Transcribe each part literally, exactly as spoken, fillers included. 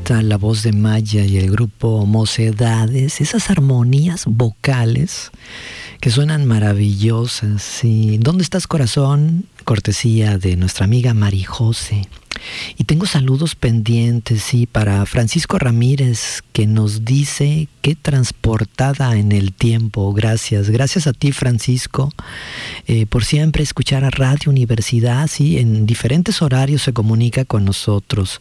bonita la voz de Maya y el grupo Mocedades, esas armonías vocales que suenan maravillosas. Sí. ¿Dónde estás, corazón? Cortesía de nuestra amiga Mari José. Y tengo saludos pendientes, sí, para Francisco Ramírez, que nos dice qué transportada en el tiempo. Gracias, gracias a ti, Francisco, eh, por siempre escuchar a Radio Universidad, sí, en diferentes horarios se comunica con nosotros.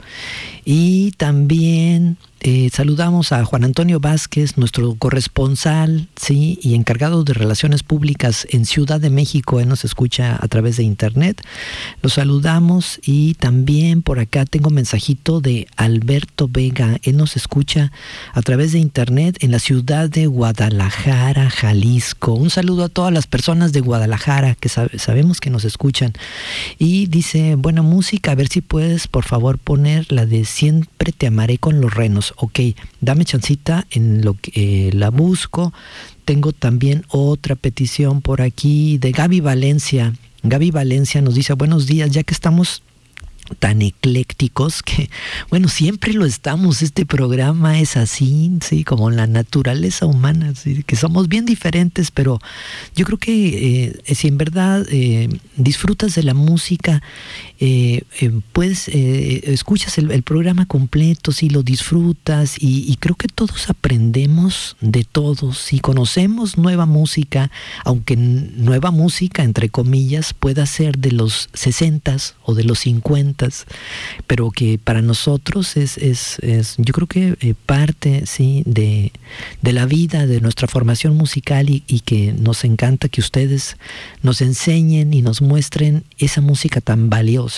Y también eh, saludamos a Juan Antonio Vázquez, nuestro corresponsal, sí, y encargado de Relaciones Públicas en Ciudad de México. Él nos escucha a través de internet. Lo saludamos. Y también por acá tengo un mensajito de Alberto Vega. Él nos escucha a través de internet en la ciudad de Guadalajara, Jalisco. Un saludo a todas las personas de Guadalajara que sabe, sabemos que nos escuchan. Y dice, buena música, a ver si puedes por favor poner la de Siempre te amaré con los Renos. Ok, dame chancita en lo que eh, la busco. Tengo también otra petición por aquí de Gaby Valencia. Gaby Valencia nos dice, buenos días, ya que estamos tan eclécticos, que bueno, siempre lo estamos, este programa es así, sí, como la naturaleza humana, sí, que somos bien diferentes, pero yo creo que eh, si en verdad eh, disfrutas de la música, eh, eh, pues eh, escuchas el, el programa completo, sí, lo disfrutas, y, y creo que todos aprendemos de todos, si conocemos nueva música, aunque nueva música entre comillas pueda ser de los sesentas o de los cincuentas, pero que para nosotros es, es, es yo creo que eh, parte, sí, de, de la vida, de nuestra formación musical, y, y que nos encanta que ustedes nos enseñen y nos muestren esa música tan valiosa.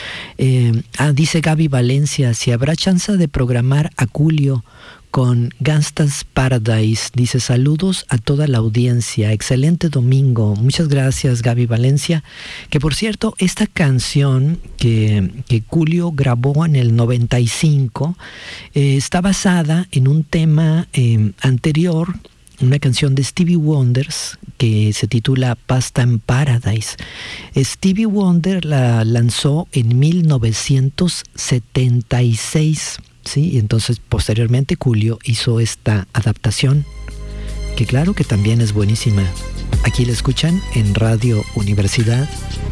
Eh, ah, dice Gaby Valencia, si habrá chance de programar a Julio con Gangsta's Paradise. Dice, saludos a toda la audiencia, excelente domingo. Muchas gracias, Gaby Valencia, que por cierto, esta canción que, que Julio grabó en el noventa y cinco eh, está basada en un tema eh, anterior, una canción de Stevie Wonder que se titula Pastime Paradise. Stevie Wonder la lanzó en mil novecientos setenta y seis. Sí, y entonces posteriormente Julio hizo esta adaptación, que claro que también es buenísima. Aquí la escuchan en Radio Universidad